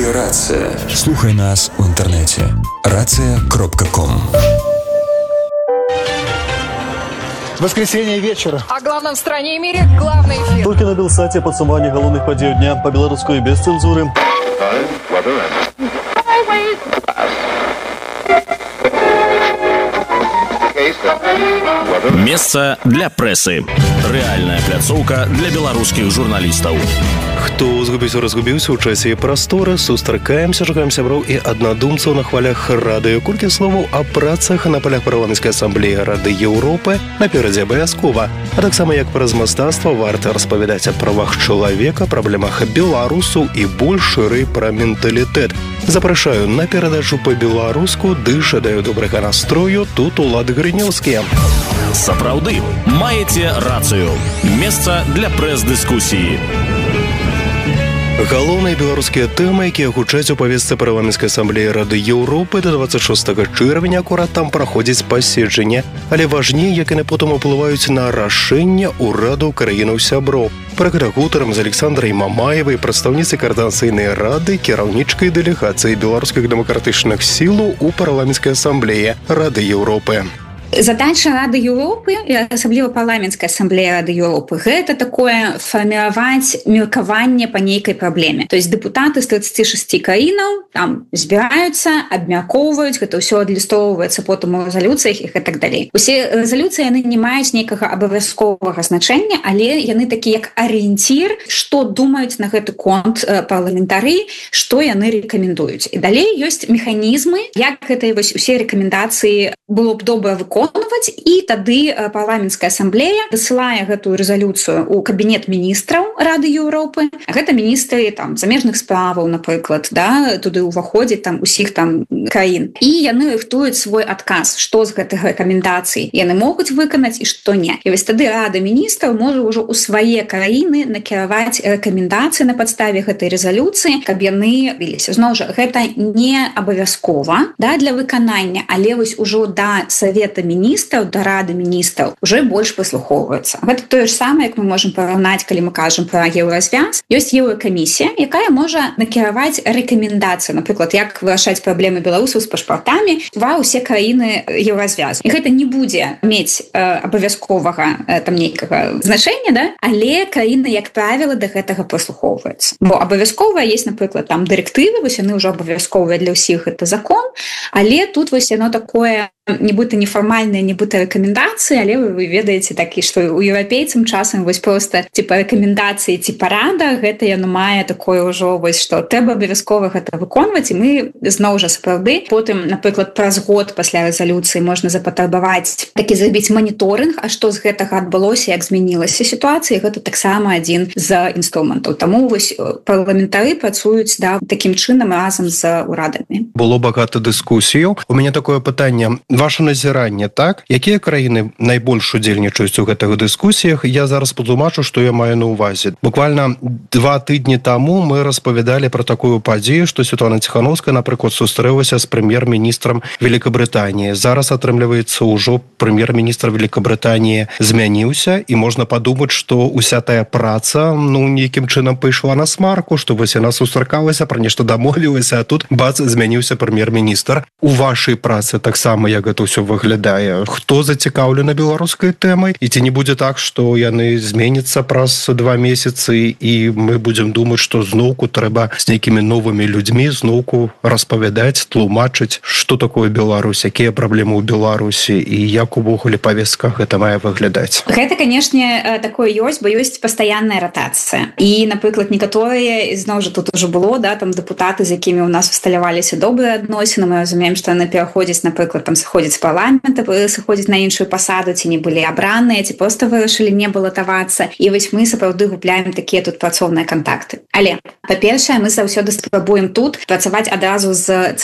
Радио Рация. Слухай нас в интернете. Рация.ком. Воскресенье вечера. О главном в стране и мире главный эфир. Только на Белсате подсумование головных подей дня по белорусской без цензуры. Месца для прэсы. Рэальная пляцоўка для беларускіх журналістаў. Хто разгубіўся ў часе і прасторы, сустракаемся, шукаем сяброў і аднадумцаў на хвалях радыё. Колькі словаў о працах на палях парламенцкай асамблеі Рады Еўропы наперадзе абавязкова. А таксама як праз мастацтва варта распавядаць о правах чалавека, праблемах беларусаў і больш шырэй пра менталітэт. Запрашаю на перадачу па-беларуску, ды жадаю добрага настрою, тут Улад Грынёўскі. Сапраўды, маеце рацыю. Месца для прэс-дыскусіі. Галоўныя беларускія тэмы, якія гучаць у павестцы парламенцкай асамблеі Рады Еўропы да 26 чэрвеня, акурат там праходзіць паседжанне. Але важней, як яны потым уплываюць на рашэнне ўрадаў краінаў-сяброў. Пра гэта гутарам з Александрай Мамаевай, прадстаўніцай Каардынацыйнай рады, кіраўнічкай дэлегацыі беларускіх дэмакратычных сілаў у парламенцкай асамблеі Рады Еўропы. Задача Рады Еўропы, асабліва парламенцкай асамблеі Рады Еўропы, гэта такое фарміраваць меркаванне па нейкай праблеме. То есть дэпутаты з 36 краінаў там збіраюцца, абмяркоўваюць, гэта ўсё адлюстроўваецца потым у рэзалюцыях і так далей. Усе рэзалюцыі яны не маюць нейкага абавязковага значэння, але яны такі як арыенцір, што думаюць на гэты конт парламентары, што яны рэкамендуюць. І далей ёсць механізмы, як гэтыя вось усе рэкамендацыі было б добра выконваць, і тады парламенцкая асамблея дасылае гэтую рэзалюцыю ў кабінет міністраў Рады Еўропы. Гэта міністры там замежных справаў, напрыклад, да, туды ўваходзяць там усіх там краін. І яны рыхтуюць свой адказ, што з гэтых рэкамендацый яны могуць выканаць і што не. І вось тады Рада міністраў можа ўжо ў свае краіны накіраваць рэкамендацыі на падставе гэтай рэзалюцыі, каб яны выліся. Зноў жа, гэта не абавязкова, да, для выканання, але вось ужо да Савета міністраў, да Рады міністраў уже больш прыслухоўваюцца. Гэта тое ж самае, як мы можам параўнаць, калі мы кажам пра еўразвяз. Ёсць еўракамісія, якая можа накіраваць рэкамендацыі, напрыклад, як вырашаць праблемы беларусаў з пашпартамі ва ўсе краіны еўразвязу. І гэта не будзе мець абавязковага там нейкага значэння, да? Але краіны, як правіла, да гэтага прыслухоўваюцца. Бо абавязковая есть, напрыклад, там дырэктывы, вось яны ўжо абавязковыя для ўсіх, гэта закон, але тут вось яно такое нібыта нефармальныя, нібыта рэкамендацыі, але вы ведаеце такі, што у еўрапейцам часам вось проста типа рэкамендацыі ці парада, гэта яно мае такое ўжо вось, што трэба абавязкова гэта выконваць, і мы зноў жа сапраўды потым, напрыклад, праз год пасля рэзалюцыі можна запатрабаваць такі зрабіць маніторынг, а што з гэтага адбылося, як змянілася сітуацыя, гэта таксама адзін з інструментаў. Таму вось парламентары працуюць, да, такім чынам разам з урадамі. Было багата дыскусіяў. У мяне такое пытанне. Ваше назіранне, так? Якія краіны найбольш удзельнічаюць у гэтых дыскусіях? Я зараз патлумачу, што я маю на ўвазе. Буквально 2 тыдні таму мы распавядалі пра такую падзею, што Святлана Ціхановская, напрыклад, сустрэлася з прэм'ер-міністрам Великабрытаніі. Зараз, атрымліваецца, ўжо прэм'ер-міністр Великабрытаніі змяніўся, і можна падумаць, што уся тая праца, нейкім чынам пайшла на смарку, што вось яна сустракалася, пра нешта дамовілася, а тут, бац, змяніўся прэм'ер-міністр. У вашай працы таксама як гэта ўсё выглядае? Хто зацікаўлены беларускай тэмай? І ці не будзе так, што яны зменяцца праз 2 месяцы, і мы будзем думаць, што зноўку трэба з нейкімі новымі людзьмі зноўку распавядаць, тлумачыць, што такое Беларусь, якія праблемы ў Беларусі і як увогуле павестка гэта мае выглядаць? Гэта, канешне, такое ёсць, бо ёсць пастаянная ратацыя. І, напрыклад, некаторыя, зноў жа тут ужо было, да, там дэпутаты, з якімі ў нас усталяваліся добрыя адносіны, мы разумеем, што яны пераходзяць, напрыклад, там сыходзяць з парламента, сыходзяць на іншую пасаду, ці не былі абраныя, ці проста вырашылі не балатавацца. І вось мы сапраўды губляем такія тут працоўныя кантакты. Але, па-першае, мы заўсёды спрабуем тут працаваць адразу з